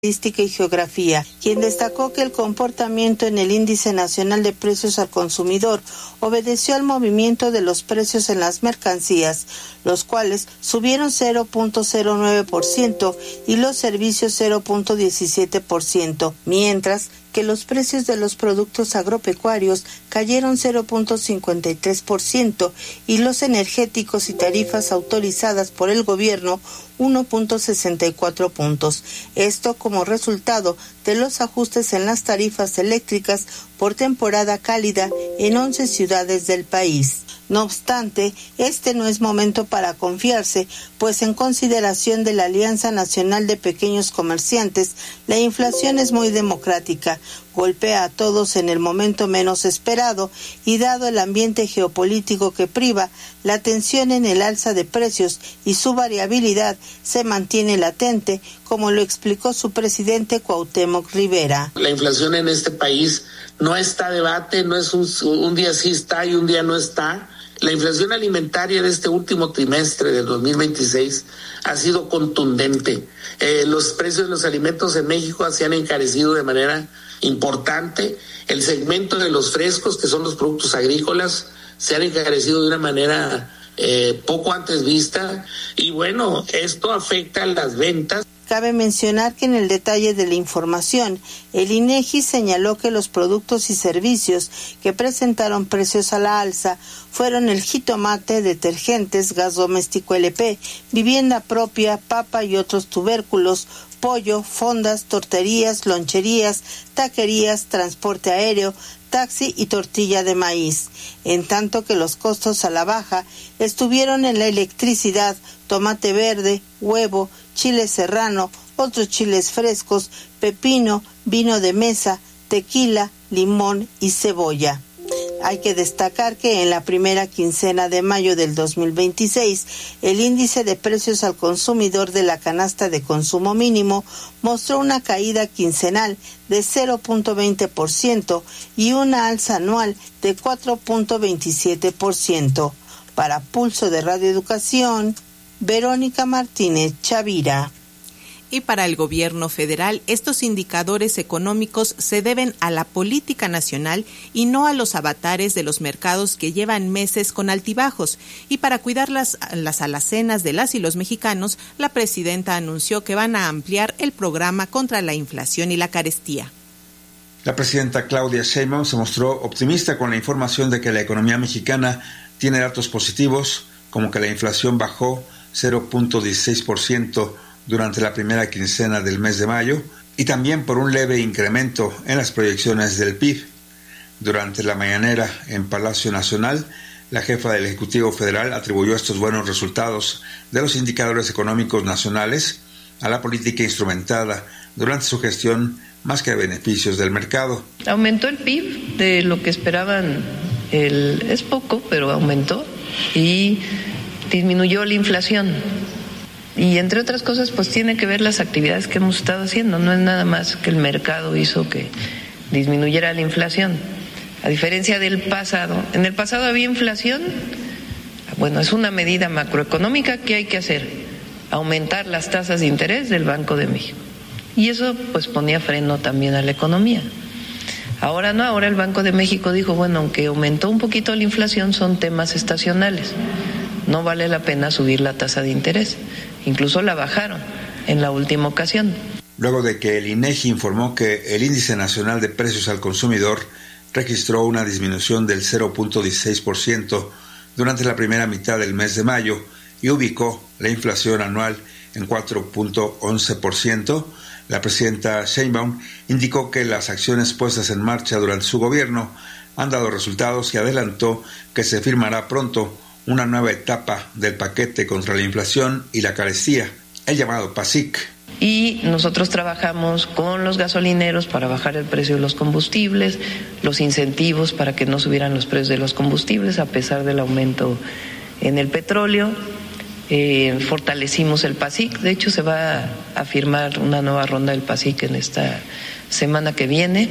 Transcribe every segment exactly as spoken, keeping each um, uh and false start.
y geografía, quien destacó que el comportamiento en el Índice Nacional de Precios al Consumidor obedeció al movimiento de los precios en las mercancías, los cuales subieron cero punto cero nueve por ciento y los servicios cero punto diecisiete por ciento, mientras que los precios de los productos agropecuarios cayeron cero punto cincuenta y tres por ciento y los energéticos y tarifas autorizadas por el gobierno uno punto sesenta y cuatro puntos. Esto como resultado de los ajustes en las tarifas eléctricas por temporada cálida en once ciudades del país. No obstante, este no es momento para confiarse, pues en consideración de la Alianza Nacional de Pequeños Comerciantes, la inflación es muy democrática, golpea a todos en el momento menos esperado y dado el ambiente geopolítico que priva, la tensión en el alza de precios y su variabilidad se mantiene latente, como lo explicó su presidente Cuauhtémoc Rivera. La inflación en este país no está a debate, no es un, un día sí está y un día no está. La inflación alimentaria de este último trimestre del dos mil veintiséis ha sido contundente. Eh, los precios de los alimentos en México se han encarecido de manera importante. El segmento de los frescos, que son los productos agrícolas, se han encarecido de una manera eh, poco antes vista. Y bueno, esto afecta a las ventas. Cabe mencionar que en el detalle de la información, el INEGI señaló que los productos y servicios que presentaron precios a la alza fueron el jitomate, detergentes, gas doméstico L P, vivienda propia, papa y otros tubérculos, pollo, fondas, torterías, loncherías, taquerías, transporte aéreo, taxi y tortilla de maíz, en tanto que los costos a la baja estuvieron en la electricidad, tomate verde, huevo, chile serrano, otros chiles frescos, pepino, vino de mesa, tequila, limón y cebolla. Hay que destacar que en la primera quincena de mayo del dos mil veintiséis, el índice de precios al consumidor de la canasta de consumo mínimo mostró una caída quincenal de cero punto veinte por ciento y una alza anual de cuatro punto veintisiete por ciento. Para Pulso de Radio Educación, Verónica Martínez Chavira. Y para el gobierno federal, estos indicadores económicos se deben a la política nacional y no a los avatares de los mercados que llevan meses con altibajos. Y para cuidar las, las alacenas de las y los mexicanos, la presidenta anunció que van a ampliar el programa contra la inflación y la carestía. La presidenta Claudia Sheinbaum se mostró optimista con la información de que la economía mexicana tiene datos positivos, como que la inflación bajó cero punto dieciséis por ciento durante la primera quincena del mes de mayo y también por un leve incremento en las proyecciones del P I B. Durante la mañanera en Palacio Nacional, la jefa del Ejecutivo Federal atribuyó estos buenos resultados de los indicadores económicos nacionales a la política instrumentada durante su gestión más que a beneficios del mercado. Aumentó el P I B de lo que esperaban, el, es poco, pero aumentó y disminuyó la inflación. Y entre otras cosas, pues tiene que ver las actividades que hemos estado haciendo. No es nada más que el mercado hizo que disminuyera la inflación. A diferencia del pasado, en el pasado había inflación. Bueno, es una medida macroeconómica que hay que hacer, aumentar las tasas de interés del Banco de México. Y eso pues ponía freno también a la economía. Ahora no, ahora el Banco de México dijo, bueno, aunque aumentó un poquito la inflación, son temas estacionales. No vale la pena subir la tasa de interés. Incluso la bajaron en la última ocasión. Luego de que el INEGI informó que el Índice Nacional de Precios al Consumidor registró una disminución del cero punto dieciséis por ciento durante la primera mitad del mes de mayo y ubicó la inflación anual en cuatro punto once por ciento, la presidenta Sheinbaum indicó que las acciones puestas en marcha durante su gobierno han dado resultados y adelantó que se firmará pronto una nueva etapa del paquete contra la inflación y la carestía, el llamado PASIC. Y nosotros trabajamos con los gasolineros para bajar el precio de los combustibles, los incentivos para que no subieran los precios de los combustibles a pesar del aumento en el petróleo. Eh, fortalecimos el PASIC, de hecho se va a firmar una nueva ronda del PASIC en esta semana que viene.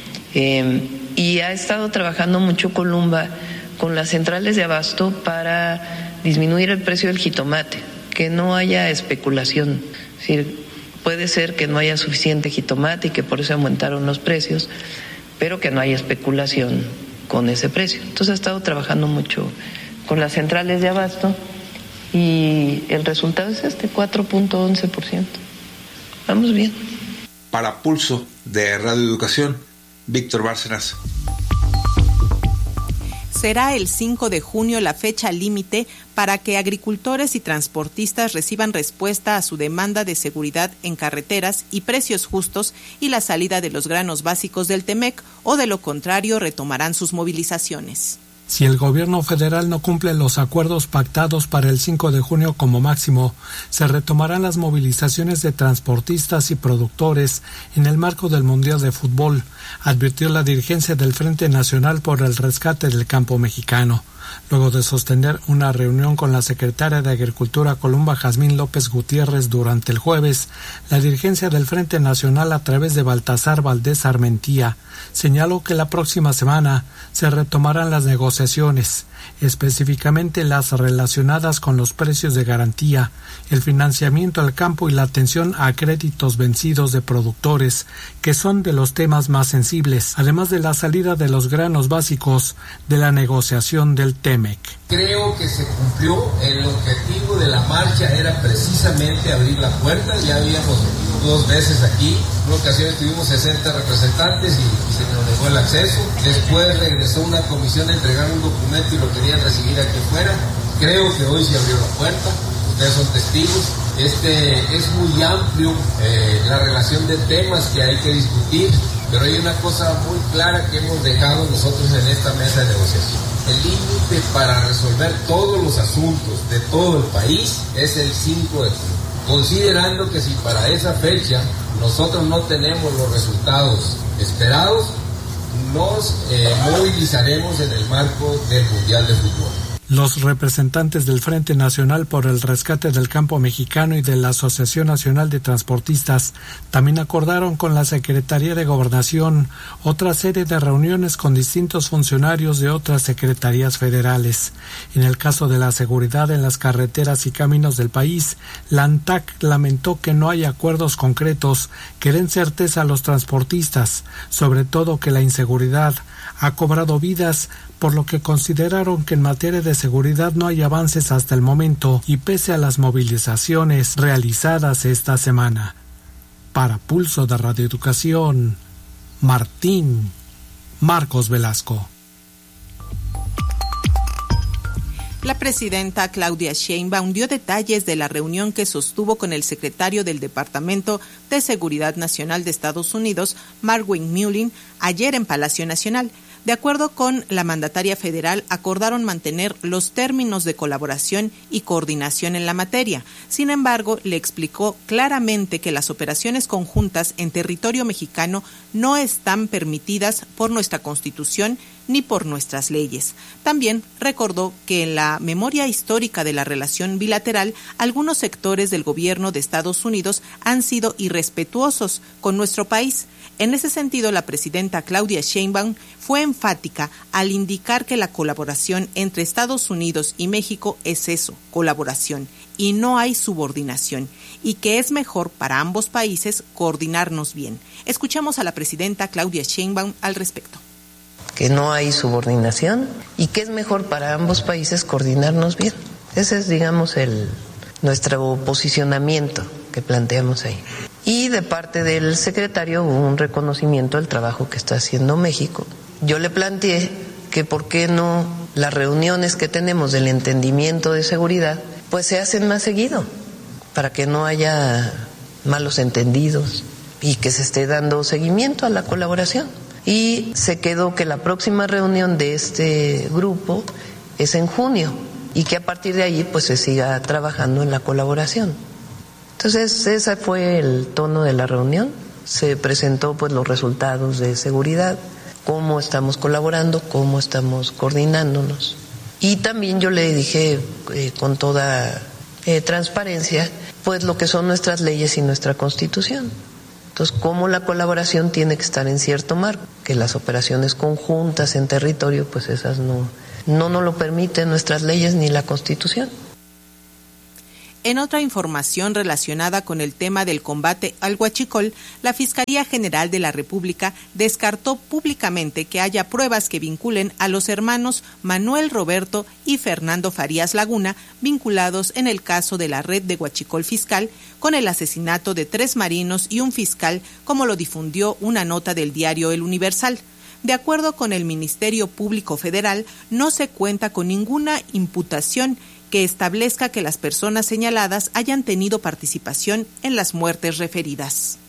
Eh, y ha estado trabajando mucho Columba con las centrales de abasto para disminuir el precio del jitomate, que no haya especulación. Es decir, puede ser que no haya suficiente jitomate y que por eso aumentaron los precios, pero que no haya especulación con ese precio. Entonces he estado trabajando mucho con las centrales de abasto y el resultado es este, cuatro punto once por ciento. Vamos bien. Para Pulso de Radio Educación, Víctor Bárcenas. Será el cinco de junio la fecha límite para que agricultores y transportistas reciban respuesta a su demanda de seguridad en carreteras y precios justos y la salida de los granos básicos del Temec, o de lo contrario retomarán sus movilizaciones. Si el gobierno federal no cumple los acuerdos pactados para el cinco de junio como máximo, se retomarán las movilizaciones de transportistas y productores en el marco del Mundial de Fútbol, advirtió la dirigencia del Frente Nacional por el Rescate del Campo Mexicano. Luego de sostener una reunión con la secretaria de Agricultura Columba Jazmín López Gutiérrez durante el jueves, la dirigencia del Frente Nacional, a través de Baltasar Valdés Armentía, señaló que la próxima semana se retomarán las negociaciones, específicamente las relacionadas con los precios de garantía, el financiamiento al campo y la atención a créditos vencidos de productores, que son de los temas más sensibles, además de la salida de los granos básicos de la negociación del Temec. Creo que se cumplió. El objetivo de la marcha era precisamente abrir la puerta. Ya habíamos dos veces aquí, en una ocasión tuvimos sesenta representantes y, y se nos negó el acceso. Después regresó una comisión a entregar un documento y lo querían recibir aquí afuera. Creo que hoy se abrió la puerta, ustedes son testigos. Este es muy amplio eh, la relación de temas que hay que discutir, pero hay una cosa muy clara que hemos dejado nosotros en esta mesa de negociación. El límite para resolver todos los asuntos de todo el país es el cinco de junio. Considerando que si para esa fecha nosotros no tenemos los resultados esperados, nos eh, movilizaremos en el marco del Mundial de Fútbol. Los representantes del Frente Nacional por el Rescate del Campo Mexicano y de la Asociación Nacional de Transportistas también acordaron con la Secretaría de Gobernación otra serie de reuniones con distintos funcionarios de otras secretarías federales. En el caso de la seguridad en las carreteras y caminos del país, la ANTAC lamentó que no hay acuerdos concretos que den certeza a los transportistas, sobre todo que la inseguridad ha cobrado vidas, por lo que consideraron que en materia de seguridad no hay avances hasta el momento y pese a las movilizaciones realizadas esta semana. Para Pulso de Radio Educación, Martín Marcos Velasco. La presidenta Claudia Sheinbaum dio detalles de la reunión que sostuvo con el secretario del Departamento de Seguridad Nacional de Estados Unidos, Marwin Mullin, ayer en Palacio Nacional. De acuerdo con la mandataria federal, acordaron mantener los términos de colaboración y coordinación en la materia. Sin embargo, le explicó claramente que las operaciones conjuntas en territorio mexicano no están permitidas por nuestra Constitución ni por nuestras leyes. También recordó que en la memoria histórica de la relación bilateral, algunos sectores del gobierno de Estados Unidos han sido irrespetuosos con nuestro país. En ese sentido, la presidenta Claudia Sheinbaum fue enfática al indicar que la colaboración entre Estados Unidos y México es eso, colaboración, y no hay subordinación, y que es mejor para ambos países coordinarnos bien. Escuchamos a la presidenta Claudia Sheinbaum al respecto. Que no hay subordinación y que es mejor para ambos países coordinarnos bien. Ese es, digamos, el nuestro posicionamiento que planteamos ahí. Y de parte del secretario hubo un reconocimiento del trabajo que está haciendo México. Yo le planteé que por qué no las reuniones que tenemos del entendimiento de seguridad pues se hacen más seguido, para que no haya malos entendidos y que se esté dando seguimiento a la colaboración. Y se quedó que la próxima reunión de este grupo es en junio y que a partir de ahí pues se siga trabajando en la colaboración. Entonces ese fue el tono de la reunión. Se presentó pues los resultados de seguridad, cómo estamos colaborando, cómo estamos coordinándonos. Y también yo le dije eh, con toda eh, transparencia pues lo que son nuestras leyes y nuestra Constitución. Entonces, cómo la colaboración tiene que estar en cierto marco, que las operaciones conjuntas en territorio, pues esas no, no nos lo permiten nuestras leyes ni la Constitución. En otra información relacionada con el tema del combate al huachicol, la Fiscalía General de la República descartó públicamente que haya pruebas que vinculen a los hermanos Manuel Roberto y Fernando Farías Laguna, vinculados en el caso de la red de huachicol fiscal, con el asesinato de tres marinos y un fiscal, como lo difundió una nota del diario El Universal. De acuerdo con el Ministerio Público Federal, no se cuenta con ninguna imputación que establezca que las personas señaladas hayan tenido participación en las muertes referidas.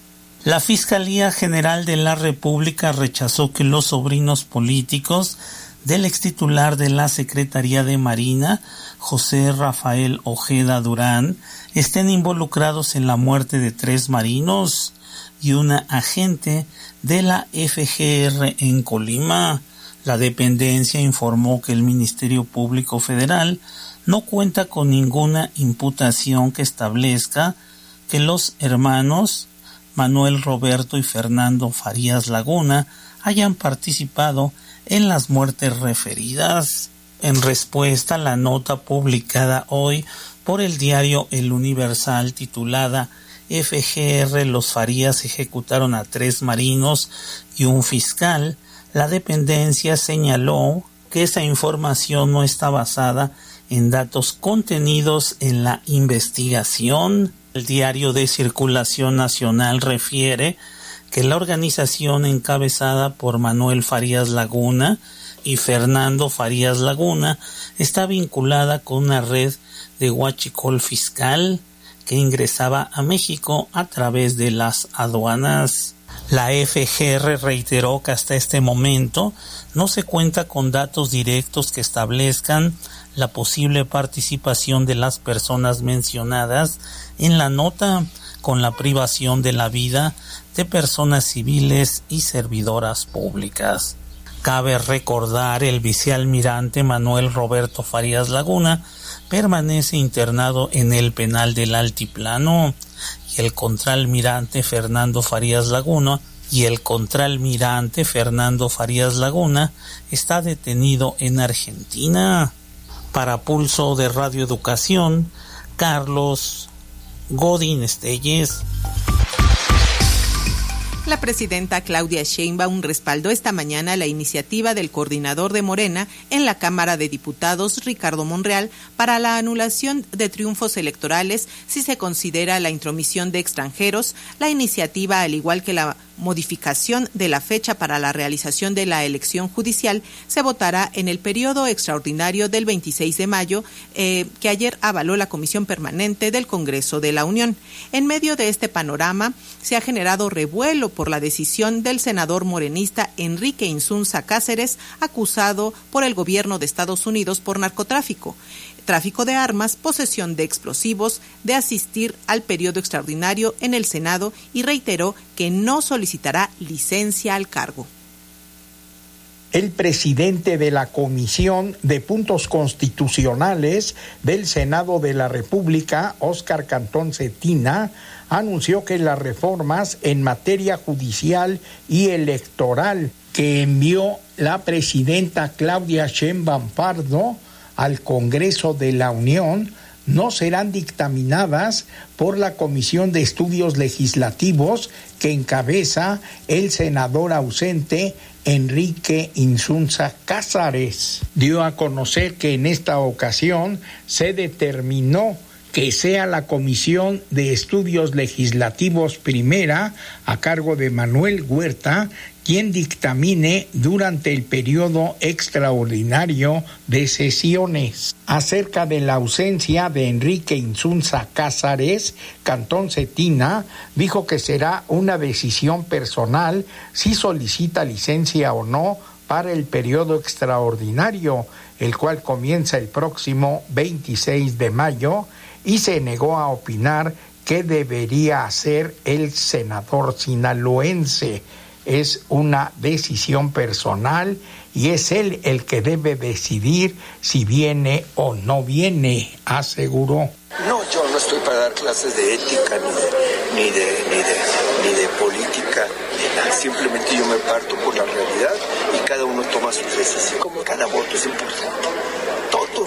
La Fiscalía General de la República rechazó que los sobrinos políticos del extitular de la Secretaría de Marina, José Rafael Ojeda Durán, estén involucrados en la muerte de tres marinos y una agente de la F G R en Colima. La dependencia informó que el Ministerio Público Federal no cuenta con ninguna imputación que establezca que los hermanos Manuel Roberto y Fernando Farías Laguna hayan participado en las muertes referidas. En respuesta a la nota publicada hoy por el diario El Universal titulada F G R, los Farías ejecutaron a tres marinos y un fiscal, la dependencia señaló que esa información no está basada en datos contenidos en la investigación. El diario de circulación nacional refiere que la organización encabezada por Manuel Farías Laguna y Fernando Farías Laguna está vinculada con una red de huachicol fiscal que ingresaba a México a través de las aduanas. La F G R reiteró que hasta este momento no se cuenta con datos directos que establezcan la posible participación de las personas mencionadas en la nota con la privación de la vida de personas civiles y servidoras públicas. Cabe recordar, el vicealmirante Manuel Roberto Farías Laguna permanece internado en el penal del Altiplano y el contraalmirante Fernando Farías Laguna y el contraalmirante Fernando Farías Laguna está detenido en Argentina. Para Pulso de Radio Educación, Carlos Godín Estelles. La presidenta Claudia Sheinbaum respaldó esta mañana la iniciativa del coordinador de Morena en la Cámara de Diputados, Ricardo Monreal, para la anulación de triunfos electorales si se considera la intromisión de extranjeros. La iniciativa, al igual que la modificación de la fecha para la realización de la elección judicial, se votará en el periodo extraordinario del veintiséis de mayo, eh, que ayer avaló la Comisión Permanente del Congreso de la Unión. En medio de este panorama, se ha generado revuelo por la decisión del senador morenista Enrique Insunza Cáceres, acusado por el gobierno de Estados Unidos por narcotráfico, tráfico de armas, posesión de explosivos, de asistir al periodo extraordinario en el Senado, y reiteró que no solicitará licencia al cargo. El presidente de la Comisión de Puntos Constitucionales del Senado de la República, Óscar Cantón Cetina, anunció que las reformas en materia judicial y electoral que envió la presidenta Claudia Sheinbaum Pardo al Congreso de la Unión no serán dictaminadas por la Comisión de Estudios Legislativos que encabeza el senador ausente Enrique Insunza Cáceres. Dio a conocer que en esta ocasión se determinó que sea la Comisión de Estudios Legislativos Primera, a cargo de Manuel Huerta, quien dictamine durante el periodo extraordinario de sesiones. Acerca de la ausencia de Enrique Insunza Cáceres, Cantón Cetina dijo que será una decisión personal si solicita licencia o no para el periodo extraordinario, el cual comienza el próximo veintiséis de mayo, y se negó a opinar qué debería hacer el senador sinaloense. Es una decisión personal y es él el que debe decidir si viene o no viene, aseguró. No, yo no estoy para dar clases de ética, ni de, ni de, ni de, ni de política, ni nada. Simplemente yo me parto por la realidad y cada uno toma sus decisiones. Como cada voto es importante. Todos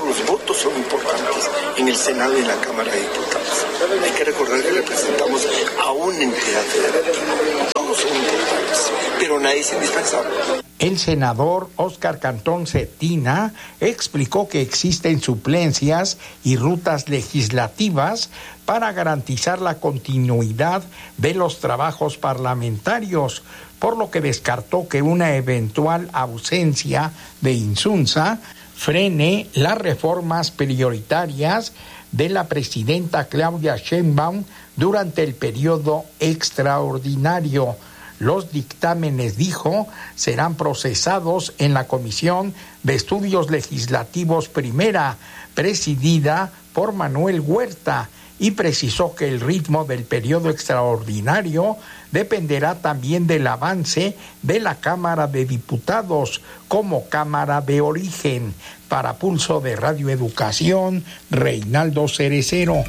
los votos son importantes en el Senado y en la Cámara de Diputados. Hay que recordar que representamos a una entidad federativa. Todos son importantes, pero nadie es indispensable. El senador Óscar Cantón Cetina explicó que existen suplencias y rutas legislativas para garantizar la continuidad de los trabajos parlamentarios, por lo que descartó que una eventual ausencia de Insunza frene las reformas prioritarias de la presidenta Claudia Sheinbaum durante el periodo extraordinario. Los dictámenes, dijo, serán procesados en la Comisión de Estudios Legislativos Primera, presidida por Manuel Huerta, y precisó que el ritmo del periodo extraordinario dependerá también del avance de la Cámara de Diputados como Cámara de Origen. Para Pulso de Radio Educación, Reinaldo Cerecero.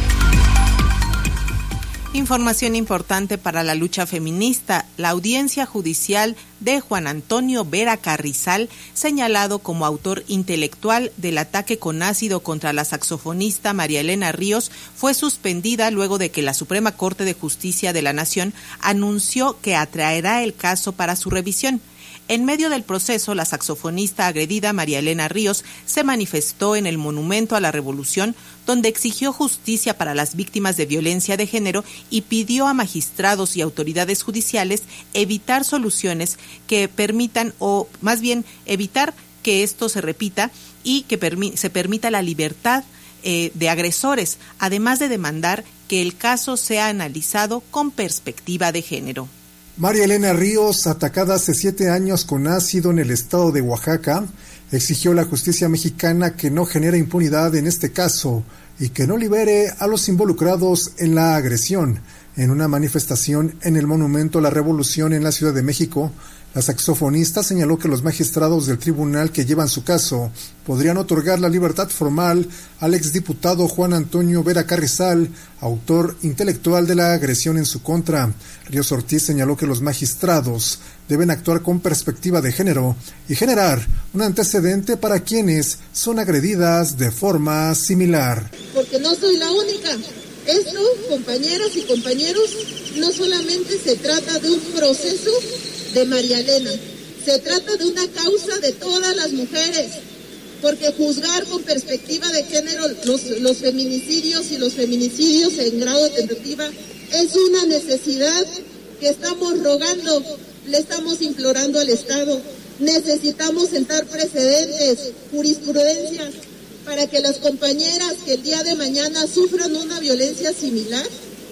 Información importante para la lucha feminista. La audiencia judicial de Juan Antonio Vera Carrizal, señalado como autor intelectual del ataque con ácido contra la saxofonista María Elena Ríos, fue suspendida luego de que la Suprema Corte de Justicia de la Nación anunció que atraerá el caso para su revisión. En medio del proceso, la saxofonista agredida María Elena Ríos se manifestó en el Monumento a la Revolución, donde exigió justicia para las víctimas de violencia de género y pidió a magistrados y autoridades judiciales evitar soluciones que permitan, o más bien evitar que esto se repita y que permi- se permita la libertad eh, de agresores, además de demandar que el caso sea analizado con perspectiva de género. María Elena Ríos, atacada hace siete años con ácido en el estado de Oaxaca, exigió a la justicia mexicana que no genere impunidad en este caso y que no libere a los involucrados en la agresión. En una manifestación en el Monumento a la Revolución en la Ciudad de México, la saxofonista señaló que los magistrados del tribunal que llevan su caso podrían otorgar la libertad formal al exdiputado Juan Antonio Vera Carrizal, autor intelectual de la agresión en su contra. Ríos Ortiz señaló que los magistrados deben actuar con perspectiva de género y generar un antecedente para quienes son agredidas de forma similar. Porque no soy la única. Esto, compañeras y compañeros, no solamente se trata de un proceso de María Elena, se trata de una causa de todas las mujeres, porque juzgar con perspectiva de género los, los feminicidios y los feminicidios en grado de tentativa es una necesidad que estamos rogando, le estamos implorando al Estado. Necesitamos sentar precedentes, jurisprudencia, para que las compañeras que el día de mañana sufran una violencia similar,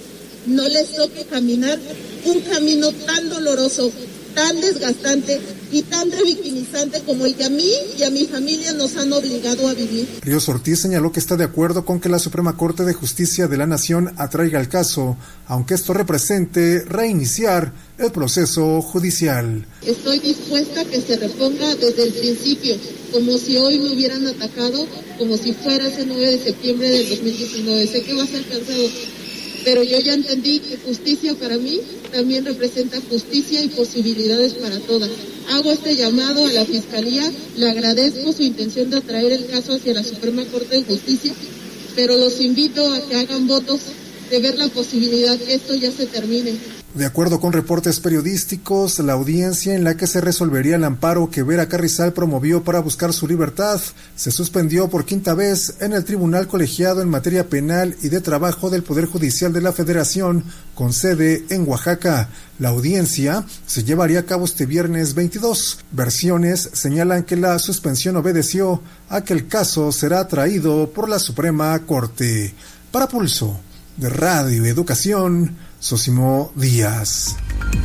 no les toque caminar un camino tan doloroso, tan desgastante y tan revictimizante como el que a mí y a mi familia nos han obligado a vivir. Ríos Ortiz señaló que está de acuerdo con que la Suprema Corte de Justicia de la Nación atraiga el caso, aunque esto represente reiniciar el proceso judicial. Estoy dispuesta a que se reponga desde el principio, como si hoy me hubieran atacado, como si fuera ese nueve de septiembre del dos mil diecinueve. Sé que va a ser cansado, pero yo ya entendí que justicia para mí también representa justicia y posibilidades para todas. Hago este llamado a la Fiscalía, le agradezco su intención de atraer el caso hacia la Suprema Corte de Justicia, pero los invito a que hagan votos de ver la posibilidad que esto ya se termine. De acuerdo con reportes periodísticos, la audiencia en la que se resolvería el amparo que Vera Carrizal promovió para buscar su libertad se suspendió por quinta vez en el Tribunal Colegiado en Materia Penal y de Trabajo del Poder Judicial de la Federación, con sede en Oaxaca. La audiencia se llevaría a cabo este viernes veintidós. Versiones señalan que la suspensión obedeció a que el caso será traído por la Suprema Corte. Para Pulso de Radio Educación, Sosimo Díaz.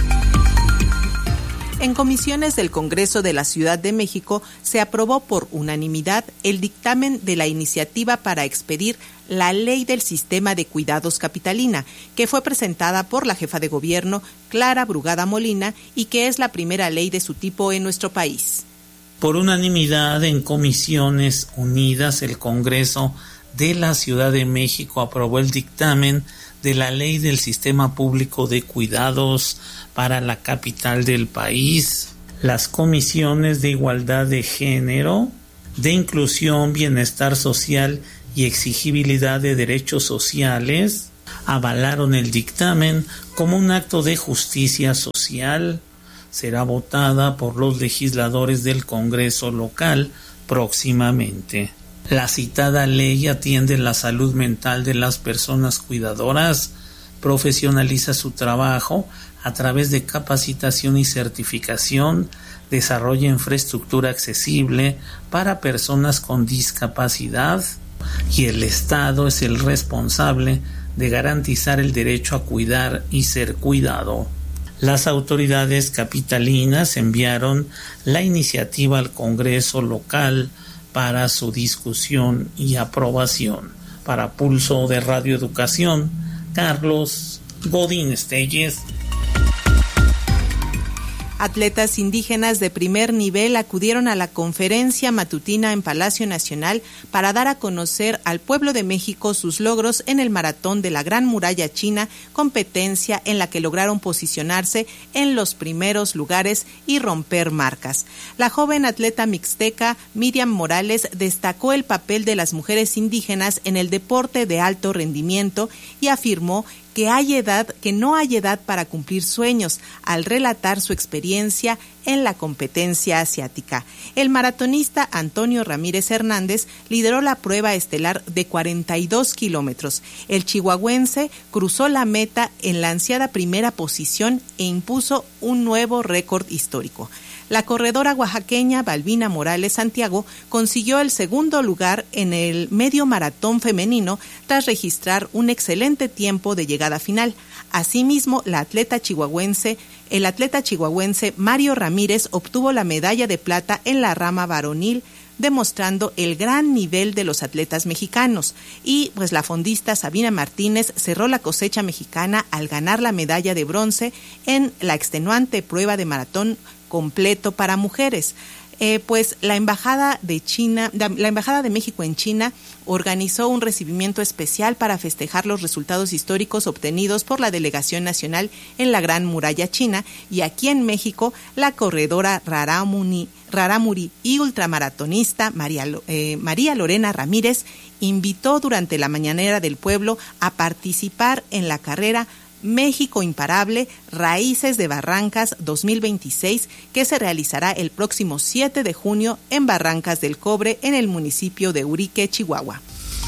En comisiones del Congreso de la Ciudad de México se aprobó por unanimidad el dictamen de la iniciativa para expedir la Ley del Sistema de Cuidados Capitalina, que fue presentada por la jefa de gobierno, Clara Brugada Molina, y que es la primera ley de su tipo en nuestro país. Por unanimidad en Comisiones Unidas, el Congreso de la Ciudad de México aprobó el dictamen de la Ley del Sistema Público de Cuidados para la capital del país. Las comisiones de Igualdad de Género, de inclusión, bienestar social y exigibilidad de derechos sociales avalaron el dictamen como un acto de justicia social. Será votada por los legisladores del Congreso local próximamente. La citada ley atiende la salud mental de las personas cuidadoras, profesionaliza su trabajo a través de capacitación y certificación, desarrolla infraestructura accesible para personas con discapacidad y el Estado es el responsable de garantizar el derecho a cuidar y ser cuidado. Las autoridades capitalinas enviaron la iniciativa al Congreso local para su discusión y aprobación. Para Pulso de Radio Educación, Carlos Godín Estelles. Atletas indígenas de primer nivel acudieron a la conferencia matutina en Palacio Nacional para dar a conocer al pueblo de México sus logros en el maratón de la Gran Muralla China, competencia en la que lograron posicionarse en los primeros lugares y romper marcas. La joven atleta mixteca Miriam Morales destacó el papel de las mujeres indígenas en el deporte de alto rendimiento y afirmó que hay edad, que no hay edad para cumplir sueños, al relatar su experiencia en la competencia asiática. El maratonista Antonio Ramírez Hernández lideró la prueba estelar de cuarenta y dos kilómetros. El chihuahuense cruzó la meta en la ansiada primera posición e impuso un nuevo récord histórico. La corredora oaxaqueña Balbina Morales Santiago consiguió el segundo lugar en el medio maratón femenino tras registrar un excelente tiempo de llegada final. Asimismo, la atleta chihuahuense, el atleta chihuahuense Mario Ramírez obtuvo la medalla de plata en la rama varonil, demostrando el gran nivel de los atletas mexicanos. Y pues la fondista Sabina Martínez cerró la cosecha mexicana al ganar la medalla de bronce en la extenuante prueba de maratón completo para mujeres. Eh, pues la embajada de China, la embajada de México en China organizó un recibimiento especial para festejar los resultados históricos obtenidos por la delegación nacional en la Gran Muralla China, y aquí en México la corredora Raramuri, Raramuri y ultramaratonista María, eh, María Lorena Ramírez invitó durante la mañanera del pueblo a participar en la carrera México Imparable, Raíces de Barrancas dos mil veintiséis, que se realizará el próximo siete de junio en Barrancas del Cobre, en el municipio de Urique, Chihuahua.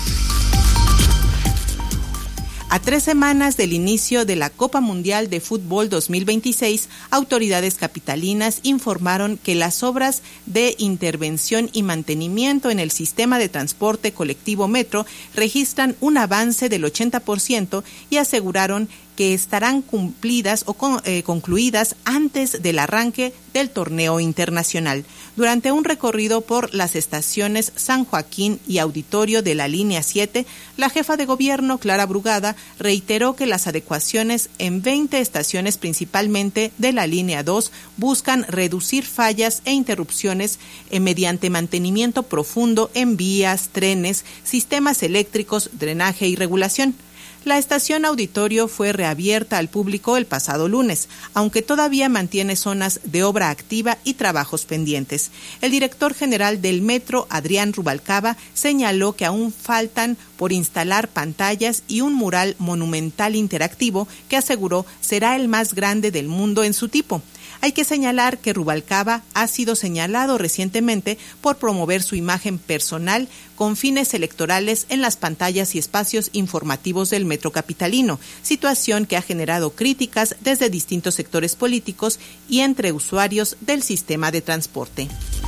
A tres semanas del inicio de la Copa Mundial de Fútbol dos mil veintiséis, autoridades capitalinas informaron que las obras de intervención y mantenimiento en el sistema de transporte colectivo Metro registran un avance del ochenta por ciento y aseguraron que estarán cumplidas o con, eh, concluidas antes del arranque del torneo internacional. Durante un recorrido por las estaciones San Joaquín y Auditorio de la Línea siete, la jefa de gobierno, Clara Brugada, reiteró que las adecuaciones en veinte estaciones, principalmente de la Línea dos, buscan reducir fallas e interrupciones eh, mediante mantenimiento profundo en vías, trenes, sistemas eléctricos, drenaje y regulación. La estación Auditorio fue reabierta al público el pasado lunes, aunque todavía mantiene zonas de obra activa y trabajos pendientes. El director general del Metro, Adrián Rubalcaba, señaló que aún faltan por instalar pantallas y un mural monumental interactivo que aseguró será el más grande del mundo en su tipo. Hay que señalar que Rubalcaba ha sido señalado recientemente por promover su imagen personal con fines electorales en las pantallas y espacios informativos del Metro capitalino, situación que ha generado críticas desde distintos sectores políticos y entre usuarios del sistema de transporte.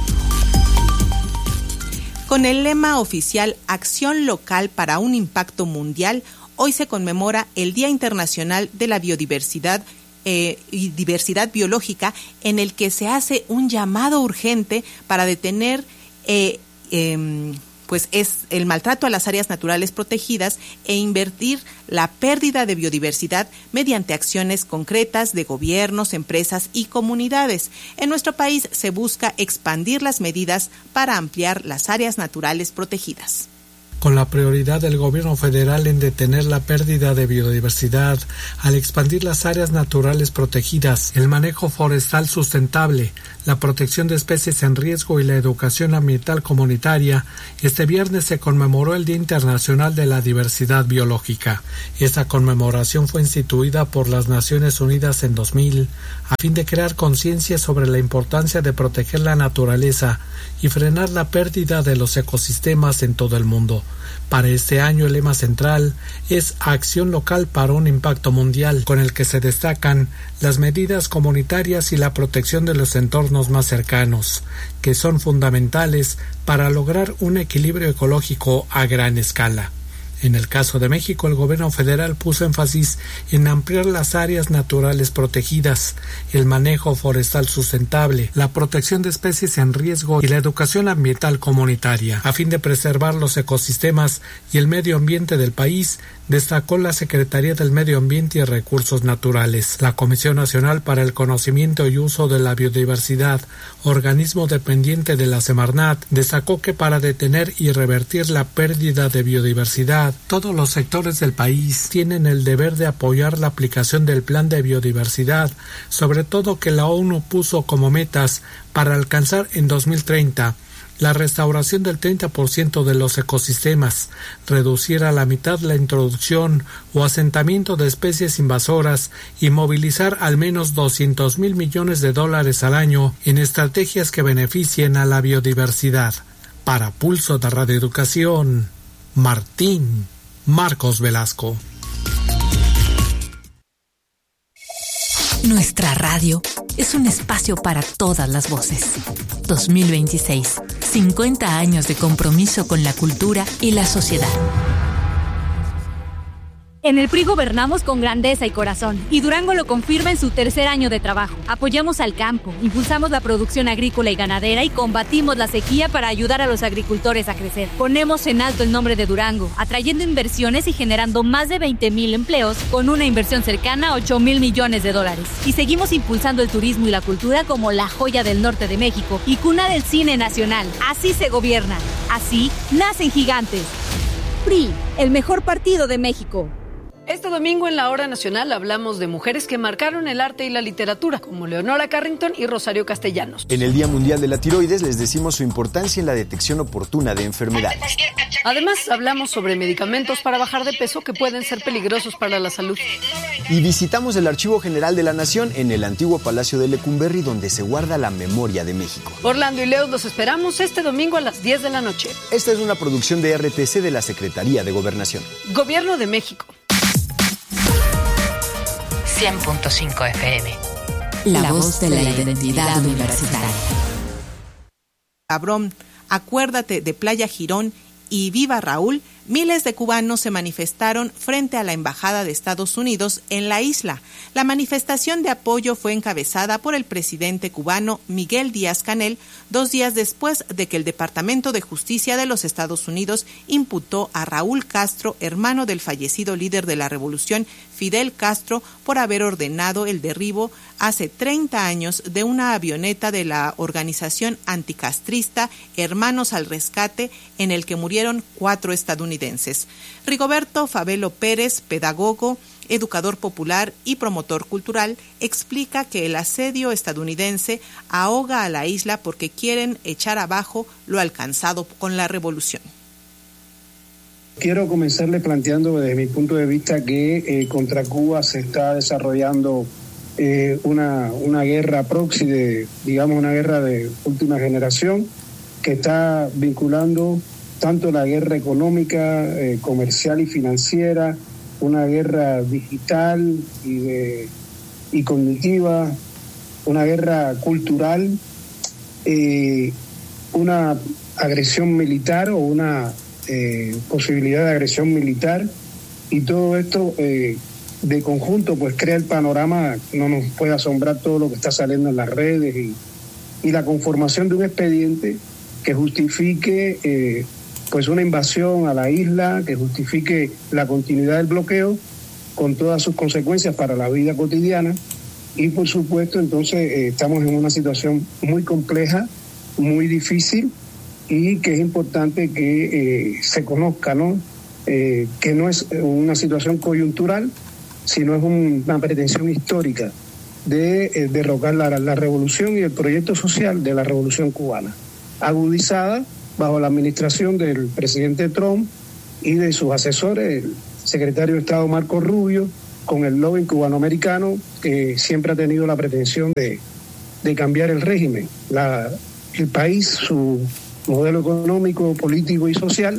Con el lema oficial Acción Local para un Impacto Mundial, hoy se conmemora el Día Internacional de la Biodiversidad Eh, y diversidad biológica, en el que se hace un llamado urgente para detener eh, eh, pues es el maltrato a las áreas naturales protegidas e invertir la pérdida de biodiversidad mediante acciones concretas de gobiernos, empresas y comunidades. En nuestro país se busca expandir las medidas para ampliar las áreas naturales protegidas. con la prioridad del gobierno federal en detener la pérdida de biodiversidad al expandir las áreas naturales protegidas, el manejo forestal sustentable, la protección de especies en riesgo y la educación ambiental comunitaria, este viernes se conmemoró el Día Internacional de la Diversidad Biológica. Esta conmemoración fue instituida por las Naciones Unidas en dos mil a fin de crear conciencia sobre la importancia de proteger la naturaleza y frenar la pérdida de los ecosistemas en todo el mundo. Para este año el lema central es Acción Local para un Impacto Mundial, con el que se destacan las medidas comunitarias y la protección de los entornos más cercanos, que son fundamentales para lograr un equilibrio ecológico a gran escala. En el caso de México, el gobierno federal puso énfasis en ampliar las áreas naturales protegidas, el manejo forestal sustentable, la protección de especies en riesgo y la educación ambiental comunitaria. A fin de preservar los ecosistemas y el medio ambiente del país, destacó la Secretaría del Medio Ambiente y Recursos Naturales. La Comisión Nacional para el Conocimiento y Uso de la Biodiversidad, organismo dependiente de la Semarnat, destacó que para detener y revertir la pérdida de biodiversidad, todos los sectores del país tienen el deber de apoyar la aplicación del Plan de Biodiversidad, sobre todo que la ONU puso como metas para alcanzar en dos mil treinta la restauración del treinta por ciento de los ecosistemas, reducir a la mitad la introducción o asentamiento de especies invasoras y movilizar al menos doscientos mil millones de dólares al año en estrategias que beneficien a la biodiversidad. Para Pulso de Radio Educación, Martín Marcos Velasco. Nuestra radio es un espacio para todas las voces. dos mil veintiséis, cincuenta años de compromiso con la cultura y la sociedad. En el P R I gobernamos con grandeza y corazón, y Durango lo confirma en su tercer año de trabajo. Apoyamos al campo, impulsamos la producción agrícola y ganadera y combatimos la sequía para ayudar a los agricultores a crecer. Ponemos en alto el nombre de Durango, atrayendo inversiones y generando más de veinte mil empleos con una inversión cercana a ocho mil millones de dólares. Y seguimos impulsando el turismo y la cultura como la joya del norte de México y cuna del cine nacional. Así se gobierna, así nacen gigantes. P R I, el mejor partido de México. Este domingo en la Hora Nacional hablamos de mujeres que marcaron el arte y la literatura, como Leonora Carrington y Rosario Castellanos. En el Día Mundial de la Tiroides les decimos su importancia en la detección oportuna de enfermedades. Además, hablamos sobre medicamentos para bajar de peso que pueden ser peligrosos para la salud. Y visitamos el Archivo General de la Nación en el antiguo Palacio de Lecumberri, donde se guarda la memoria de México. Orlando y Leos los esperamos este domingo a las diez de la noche. Esta es una producción de R T C de la Secretaría de Gobernación. Gobierno de México. cien punto cinco F M. La, la voz de la identidad universitaria. Cabrón, acuérdate de Playa Girón y Viva Raúl, miles de cubanos se manifestaron frente a la Embajada de Estados Unidos en la isla. La manifestación de apoyo fue encabezada por el presidente cubano Miguel Díaz-Canel, dos días después de que el Departamento de Justicia de los Estados Unidos imputó a Raúl Castro, hermano del fallecido líder de la revolución Fidel Castro, por haber ordenado el derribo hace treinta años de una avioneta de la organización anticastrista Hermanos al Rescate, en el que murieron cuatro estadounidenses. Rigoberto Fabelo Pérez, pedagogo, educador popular y promotor cultural, explica que el asedio estadounidense ahoga a la isla porque quieren echar abajo lo alcanzado con la revolución. Quiero comenzarle planteando desde mi punto de vista que eh, contra Cuba se está desarrollando eh, una, una guerra proxy, de, digamos una guerra de última generación, que está vinculando tanto la guerra económica, eh, comercial y financiera, una guerra digital y, de, y cognitiva, una guerra cultural, eh, una agresión militar o una eh, posibilidad de agresión militar, y todo esto eh, de conjunto pues crea el panorama. No nos puede asombrar todo lo que está saliendo en las redes y, y la conformación de un expediente que justifique eh, pues una invasión a la isla, que justifique la continuidad del bloqueo con todas sus consecuencias para la vida cotidiana. Y por supuesto entonces eh, estamos en una situación muy compleja, muy difícil, y que es importante que eh, se conozca, ¿no? Eh, que no es una situación coyuntural, sino es un, una pretensión histórica de eh, derrocar la, la revolución y el proyecto social de la revolución cubana, agudizada bajo la administración del presidente Trump y de sus asesores, el secretario de Estado Marco Rubio, con el lobby cubanoamericano que siempre ha tenido la pretensión de, de cambiar el régimen, la, el país, su modelo económico, político y social,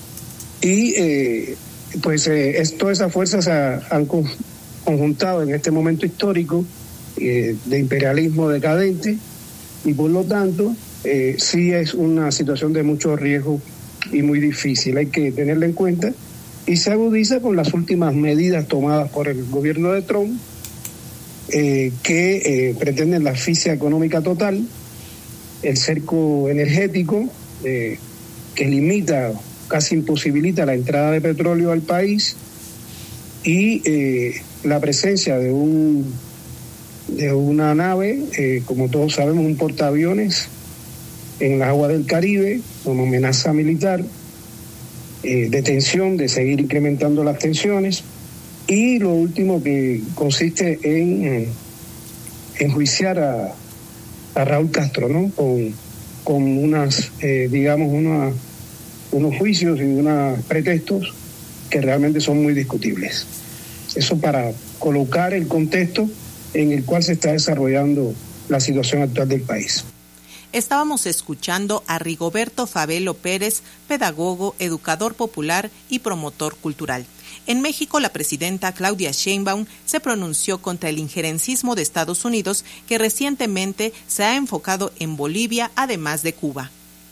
y eh, pues eh, es, todas esas fuerzas se han conjuntado en este momento histórico eh, de imperialismo decadente, y por lo tanto eh, sí es una situación de mucho riesgo y muy difícil, hay que tenerla en cuenta, y se agudiza con las últimas medidas tomadas por el gobierno de Trump, eh, que eh, pretenden la asfixia económica total, el cerco energético, eh, que limita, casi imposibilita la entrada de petróleo al país, y eh, la presencia de un de una nave, eh, como todos sabemos, un portaaviones en las aguas del Caribe, como amenaza militar, eh, de tensión, de seguir incrementando las tensiones, y lo último que consiste en eh, enjuiciar a, a Raúl Castro, ¿no? Con, con unas, eh, digamos, una, unos juicios y unos pretextos que realmente son muy discutibles. Eso para colocar el contexto en el cual se está desarrollando la situación actual del país. Estábamos escuchando a Rigoberto Fabelo Pérez, pedagogo, educador popular y promotor cultural. En México, la presidenta Claudia Sheinbaum se pronunció contra el injerencismo de Estados Unidos, que recientemente se ha enfocado en Bolivia, además de Cuba.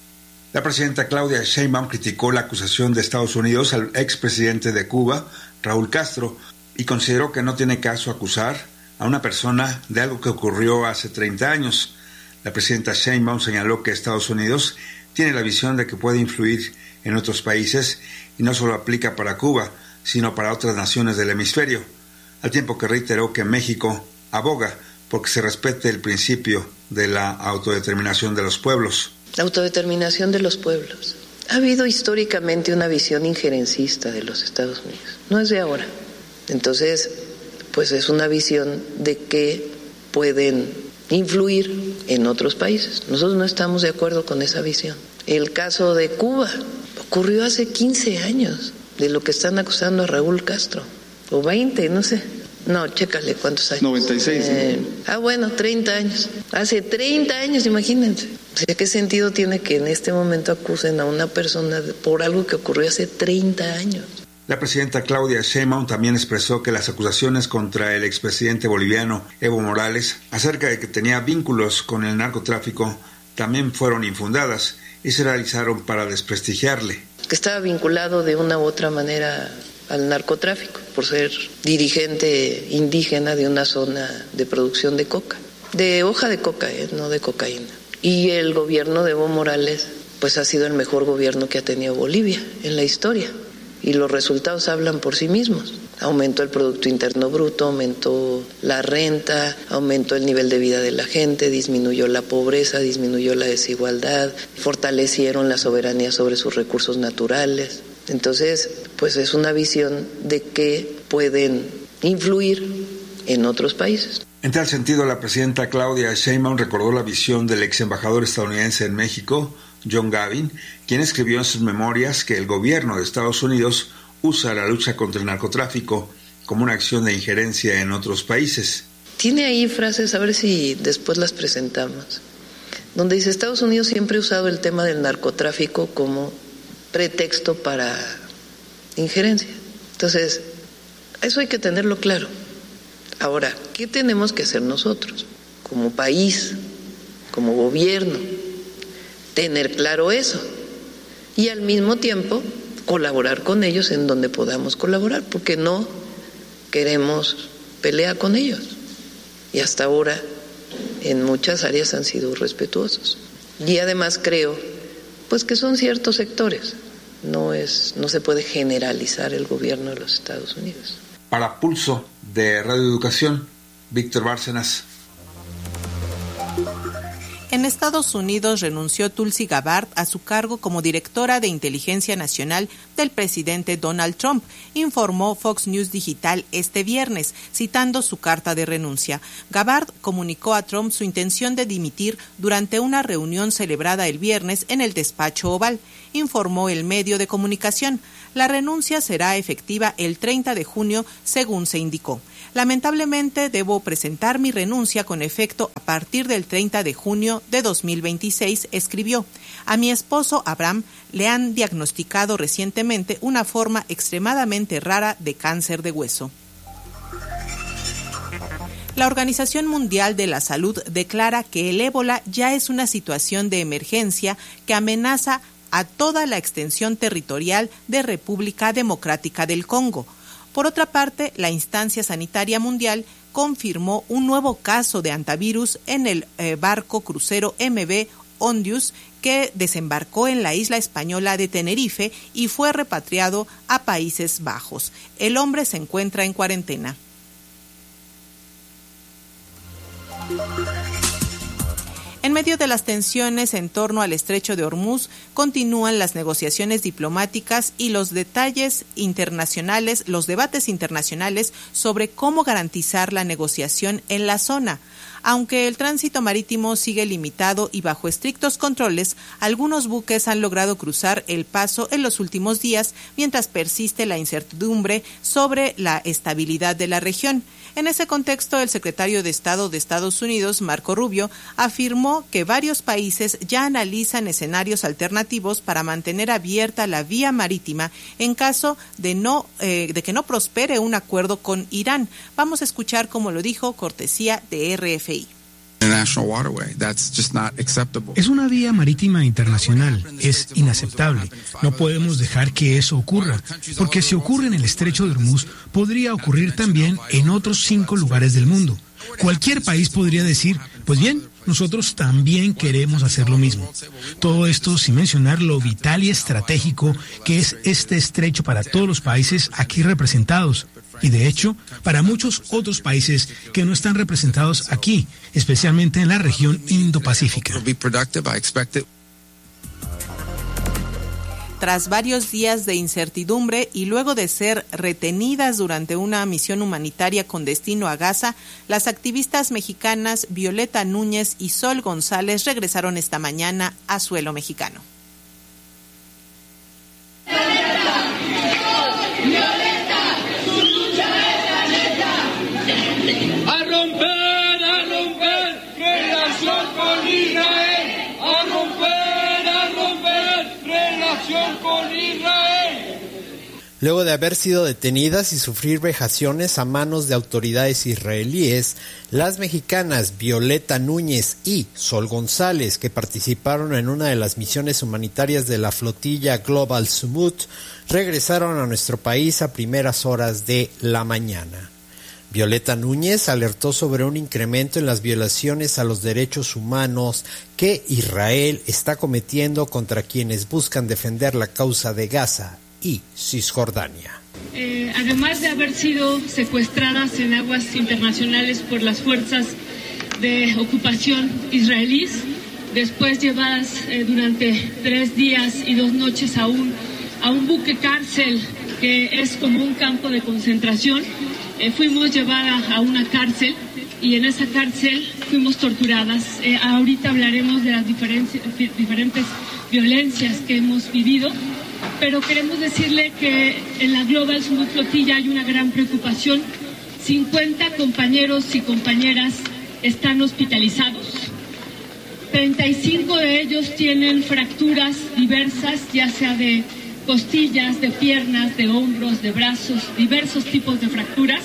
La presidenta Claudia Sheinbaum criticó la acusación de Estados Unidos al expresidente de Cuba, Raúl Castro, y consideró que no tiene caso acusar a una persona de algo que ocurrió hace treinta años. La presidenta Sheinbaum señaló que Estados Unidos tiene la visión de que puede influir en otros países y no solo aplica para Cuba, sino para otras naciones del hemisferio, al tiempo que reiteró que México aboga porque se respete el principio de la autodeterminación de los pueblos. La autodeterminación de los pueblos. Ha habido históricamente una visión injerencista de los Estados Unidos, no es de ahora. Entonces, pues es una visión de que pueden influir en otros países. Nosotros no estamos de acuerdo con esa visión. El caso de Cuba ocurrió hace quince años, de lo que están acusando a Raúl Castro, o veinte, no sé. No, chécale cuántos años. noventa y seis. Eh, ah, bueno, treinta años. Hace treinta años, imagínense. O sea, ¿qué sentido tiene que en este momento acusen a una persona por algo que ocurrió hace treinta años? La presidenta Claudia Sheinbaum también expresó que las acusaciones contra el expresidente boliviano Evo Morales acerca de que tenía vínculos con el narcotráfico también fueron infundadas y se realizaron para desprestigiarle. Que estaba vinculado de una u otra manera al narcotráfico por ser dirigente indígena de una zona de producción de coca, de hoja de coca, ¿eh? No de cocaína. Y el gobierno de Evo Morales pues ha sido el mejor gobierno que ha tenido Bolivia en la historia. Y los resultados hablan por sí mismos. Aumentó el Producto Interno Bruto, aumentó la renta, aumentó el nivel de vida de la gente, disminuyó la pobreza, disminuyó la desigualdad, fortalecieron la soberanía sobre sus recursos naturales. Entonces, pues es una visión de que pueden influir en otros países. En tal sentido, la presidenta Claudia Sheinbaum recordó la visión del ex embajador estadounidense en México, John Gavin, quien escribió en sus memorias que el gobierno de Estados Unidos usa la lucha contra el narcotráfico como una acción de injerencia en otros países. Tiene ahí frases, a ver si después las presentamos, donde dice: Estados Unidos siempre ha usado el tema del narcotráfico como pretexto para injerencia. Entonces, eso hay que tenerlo claro. Ahora, ¿qué tenemos que hacer nosotros como país, como gobierno? Tener claro eso y al mismo tiempo colaborar con ellos en donde podamos colaborar, porque no queremos pelear con ellos y hasta ahora en muchas áreas han sido respetuosos. Y además creo pues que son ciertos sectores, no es no se puede generalizar el gobierno de los Estados Unidos. Para Pulso de Radio Educación, Víctor Bárcenas. En Estados Unidos renunció Tulsi Gabbard a su cargo como directora de Inteligencia Nacional del presidente Donald Trump, informó Fox News Digital este viernes, citando su carta de renuncia. Gabbard comunicó a Trump su intención de dimitir durante una reunión celebrada el viernes en el despacho Oval, informó el medio de comunicación. La renuncia será efectiva el treinta de junio, según se indicó. Lamentablemente, debo presentar mi renuncia con efecto a partir del treinta de junio de dos mil veintiséis, escribió. A mi esposo Abraham le han diagnosticado recientemente una forma extremadamente rara de cáncer de hueso. La Organización Mundial de la Salud declara que el ébola ya es una situación de emergencia que amenaza a toda la extensión territorial de República Democrática del Congo. Por otra parte, la Instancia Sanitaria Mundial confirmó un nuevo caso de hantavirus en el eh, barco crucero M V Ondius que desembarcó en la isla española de Tenerife y fue repatriado a Países Bajos. El hombre se encuentra en cuarentena. En medio de las tensiones en torno al estrecho de Hormuz, continúan las negociaciones diplomáticas y los detalles internacionales, los debates internacionales sobre cómo garantizar la negociación en la zona. Aunque el tránsito marítimo sigue limitado y bajo estrictos controles, algunos buques han logrado cruzar el paso en los últimos días, mientras persiste la incertidumbre sobre la estabilidad de la región. En ese contexto, el secretario de Estado de Estados Unidos, Marco Rubio, afirmó que varios países ya analizan escenarios alternativos para mantener abierta la vía marítima en caso de no eh, de que no prospere un acuerdo con Irán. Vamos a escuchar cómo lo dijo, cortesía de R F I. Es una vía marítima internacional, es inaceptable. No podemos dejar que eso ocurra, porque si ocurre en el estrecho de Hormuz, podría ocurrir también en otros cinco lugares del mundo. Cualquier país podría decir, pues bien, nosotros también queremos hacer lo mismo. Todo esto sin mencionar lo vital y estratégico que es este estrecho para todos los países aquí representados. Y de hecho, para muchos otros países que no están representados aquí, especialmente en la región Indo-Pacífica. Tras varios días de incertidumbre y luego de ser retenidas durante una misión humanitaria con destino a Gaza, las activistas mexicanas Violeta Núñez y Sol González regresaron esta mañana a suelo mexicano. A romper, a romper, relación con Israel, a romper, a romper, relación con Israel. Luego de haber sido detenidas y sufrir vejaciones a manos de autoridades israelíes, las mexicanas Violeta Núñez y Sol González, que participaron en una de las misiones humanitarias de la flotilla Global Sumut, regresaron a nuestro país a primeras horas de la mañana. Violeta Núñez alertó sobre un incremento en las violaciones a los derechos humanos que Israel está cometiendo contra quienes buscan defender la causa de Gaza y Cisjordania. Eh, además de haber sido secuestradas en aguas internacionales por las fuerzas de ocupación israelíes, después llevadas eh, durante tres días y dos noches a un, a un buque cárcel que es como un campo de concentración, Eh, fuimos llevadas a una cárcel y en esa cárcel fuimos torturadas. Eh, ahorita hablaremos de las diferentes, diferentes violencias que hemos vivido, pero queremos decirle que en la Global Sumut Flotilla hay una gran preocupación. cincuenta compañeros y compañeras están hospitalizados. treinta y cinco de ellos tienen fracturas diversas, ya sea de costillas, de piernas, de hombros, de brazos, diversos tipos de fracturas.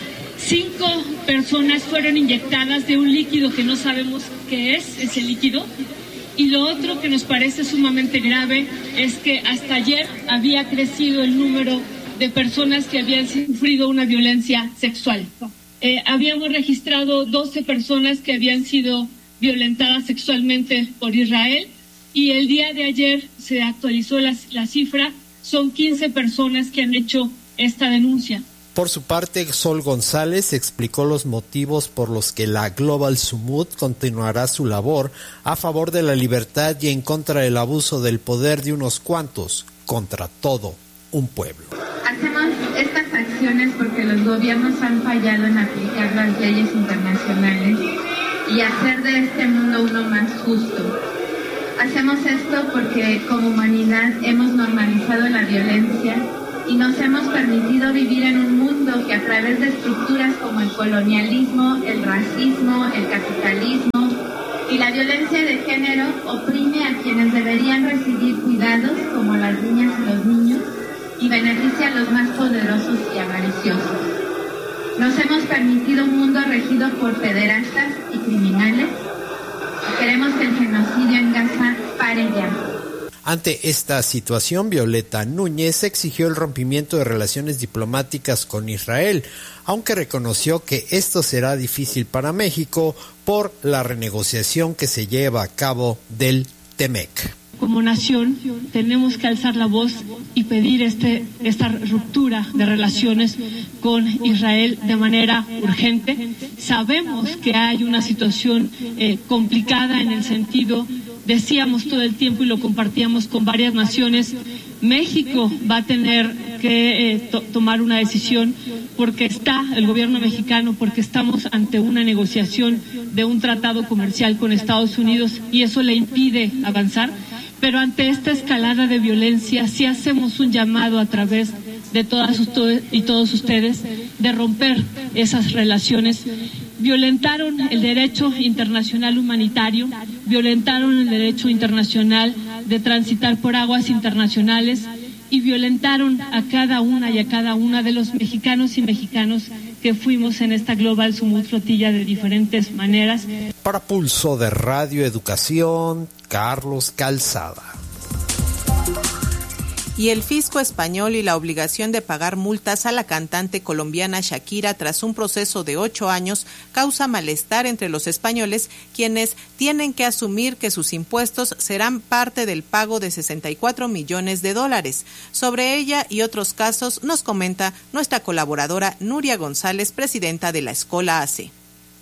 Cinco personas fueron inyectadas de un líquido que no sabemos qué es ese líquido. Y lo otro que nos parece sumamente grave es que hasta ayer había crecido el número de personas que habían sufrido una violencia sexual. Eh, habíamos registrado doce personas que habían sido violentadas sexualmente por Israel. Y el día de ayer se actualizó la, la cifra, son quince personas que han hecho esta denuncia. Por su parte, Sol González explicó los motivos por los que la Global Sumut continuará su labor a favor de la libertad y en contra del abuso del poder de unos cuantos, contra todo un pueblo. Hacemos estas acciones porque los gobiernos han fallado en aplicar las leyes internacionales y hacer de este mundo uno más justo. Hacemos esto porque como humanidad hemos normalizado la violencia y nos hemos permitido vivir en un mundo que a través de estructuras como el colonialismo, el racismo, el capitalismo y la violencia de género oprime a quienes deberían recibir cuidados como las niñas y los niños y beneficia a los más poderosos y avariciosos. Nos hemos permitido un mundo regido por pederastas y criminales. Queremos que el genocidio en Gaza pare ya. Ante esta situación, Violeta Núñez exigió el rompimiento de relaciones diplomáticas con Israel, aunque reconoció que esto será difícil para México por la renegociación que se lleva a cabo del TEMEC. Como nación tenemos que alzar la voz y pedir este, esta ruptura de relaciones con Israel de manera urgente. Sabemos que hay una situación eh, complicada en el sentido, decíamos todo el tiempo y lo compartíamos con varias naciones, México va a tener que eh, to- tomar una decisión porque está el gobierno mexicano, porque estamos ante una negociación de un tratado comercial con Estados Unidos y eso le impide avanzar. Pero ante esta escalada de violencia, sí hacemos un llamado a través de todas y todos ustedes de romper esas relaciones. Violentaron el derecho internacional humanitario, violentaron el derecho internacional de transitar por aguas internacionales y violentaron a cada una y a cada una de los mexicanos y mexicanos que fuimos en esta Global Sumut flotilla de diferentes maneras. Para Pulso de Radio Educación, Carlos Calzada. Y el fisco español y la obligación de pagar multas a la cantante colombiana Shakira tras un proceso de ocho años causa malestar entre los españoles, quienes tienen que asumir que sus impuestos serán parte del pago de sesenta y cuatro millones de dólares. Sobre ella y otros casos nos comenta nuestra colaboradora Nuria González, presidenta de la Escola A C.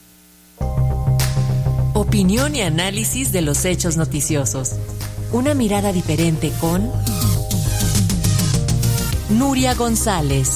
Opinión y análisis de los hechos noticiosos. Una mirada diferente con Nuria González.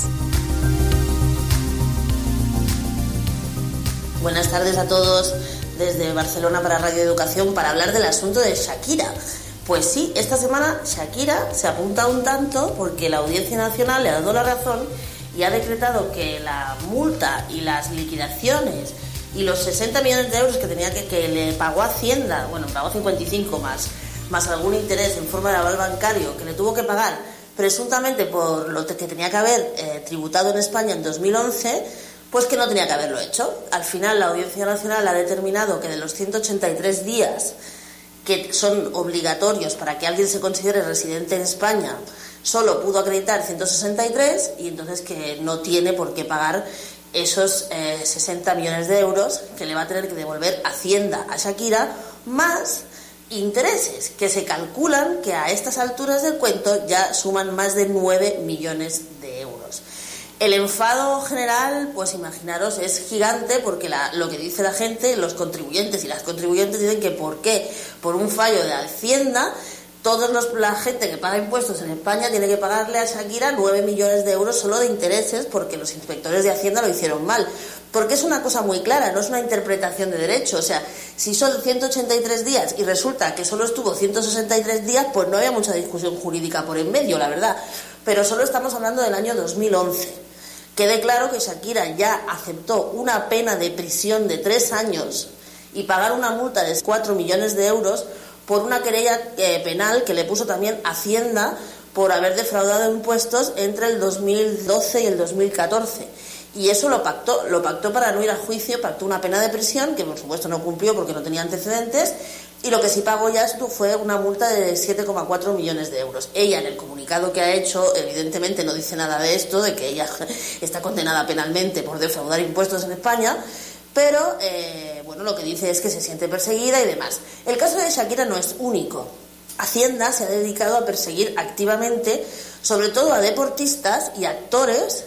Buenas tardes a todos desde Barcelona para Radio Educación para hablar del asunto de Shakira. Pues sí, esta semana Shakira se apunta un tanto porque la Audiencia Nacional le ha dado la razón y ha decretado que la multa y las liquidaciones y los sesenta millones de euros que tenía que, que le pagó Hacienda, bueno, pagó cincuenta y cinco más, más algún interés en forma de aval bancario que le tuvo que pagar presuntamente por lo que tenía que haber eh, tributado en España en dos mil once, pues que no tenía que haberlo hecho. Al final la Audiencia Nacional ha determinado que de los ciento ochenta y tres días que son obligatorios para que alguien se considere residente en España, solo pudo acreditar ciento sesenta y tres y entonces que no tiene por qué pagar esos eh, sesenta millones de euros que le va a tener que devolver Hacienda a Shakira, más intereses que se calculan que a estas alturas del cuento ya suman más de nueve millones de euros. El enfado general, pues imaginaros, es gigante porque la, lo que dice la gente, los contribuyentes y las contribuyentes dicen que por qué, por un fallo de Hacienda, toda la gente que paga impuestos en España tiene que pagarle a Shakira nueve millones de euros solo de intereses porque los inspectores de Hacienda lo hicieron mal. Porque es una cosa muy clara, no es una interpretación de derecho. O sea, si son ciento ochenta y tres días y resulta que solo estuvo ciento sesenta y tres días, pues no había mucha discusión jurídica por en medio, la verdad. Pero solo estamos hablando del año dos mil once. Quede claro que Shakira ya aceptó una pena de prisión de tres años y pagar una multa de cuatro millones de euros por una querella eh, penal que le puso también Hacienda por haber defraudado impuestos entre el dos mil doce y el dos mil catorce. Y eso lo pactó, lo pactó para no ir a juicio, pactó una pena de prisión, que por supuesto no cumplió porque no tenía antecedentes, y lo que sí pagó ya esto fue una multa de siete coma cuatro millones de euros. Ella, en el comunicado que ha hecho, evidentemente no dice nada de esto, de que ella está condenada penalmente por defraudar impuestos en España, pero eh, bueno, lo que dice es que se siente perseguida y demás. El caso de Shakira no es único. Hacienda se ha dedicado a perseguir activamente, sobre todo a deportistas y actores,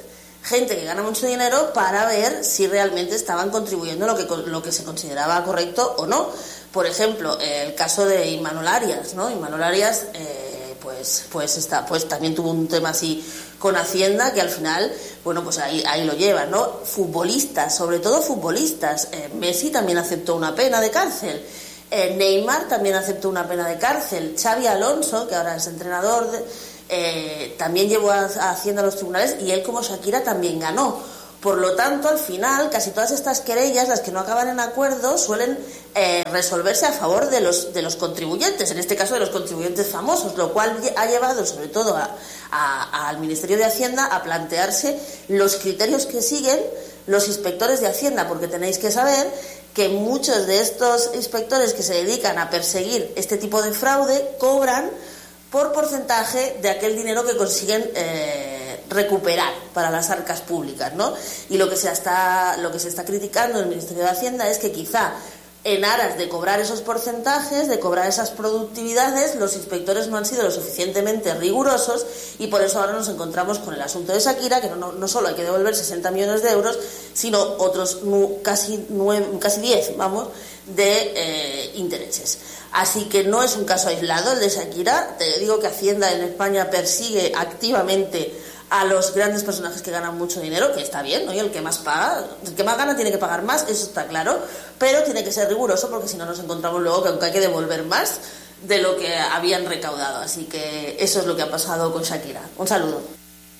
gente que gana mucho dinero para ver si realmente estaban contribuyendo lo que, lo que se consideraba correcto o no. Por ejemplo, el caso de Imanol Arias, ¿no? Imanol Arias eh, pues, pues, está, pues también tuvo un tema así con Hacienda, que al final, bueno, pues ahí, ahí lo llevan, ¿no? Futbolistas, sobre todo futbolistas. Eh, Messi también aceptó una pena de cárcel. Eh, Neymar también aceptó una pena de cárcel. Xavi Alonso, que ahora es entrenador, de, eh, también llevó a, a Hacienda a los tribunales y él, como Shakira, también ganó. Por lo tanto, al final, casi todas estas querellas, las que no acaban en acuerdo, suelen eh, resolverse a favor de los, de los contribuyentes, en este caso de los contribuyentes famosos, lo cual ha llevado, sobre todo, a, a, al Ministerio de Hacienda a plantearse los criterios que siguen los inspectores de Hacienda, porque tenéis que saber que muchos de estos inspectores que se dedican a perseguir este tipo de fraude cobran por porcentaje de aquel dinero que consiguen eh, recuperar para las arcas públicas, ¿no? Y lo que se está lo que se está criticando en el Ministerio de Hacienda es que quizá en aras de cobrar esos porcentajes, de cobrar esas productividades, los inspectores no han sido lo suficientemente rigurosos y por eso ahora nos encontramos con el asunto de Shakira, que no, no solo hay que devolver sesenta millones de euros, sino otros nu, casi nueve, casi diez, vamos, de eh, intereses. Así que no es un caso aislado el de Shakira. Te digo que Hacienda en España persigue activamente a los grandes personajes que ganan mucho dinero, que está bien, ¿no? Y el que más paga, el que más gana tiene que pagar más, eso está claro, pero tiene que ser riguroso porque si no nos encontramos luego que aunque hay que devolver más de lo que habían recaudado. Así que eso es lo que ha pasado con Shakira. Un saludo.